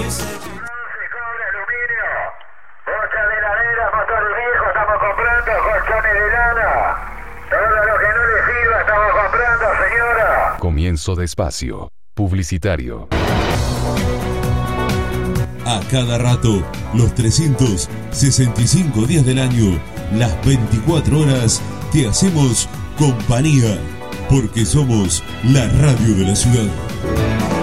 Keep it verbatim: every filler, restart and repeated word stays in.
cobre, aluminio, bocha de heladera, motor viejo, estamos comprando, colchones de lana. Todo lo que no le sirva estamos comprando, señora. Comienzo de espacio publicitario. A cada rato, los trescientos sesenta y cinco días del año, las veinticuatro horas, te hacemos compañía, porque somos la radio de la ciudad.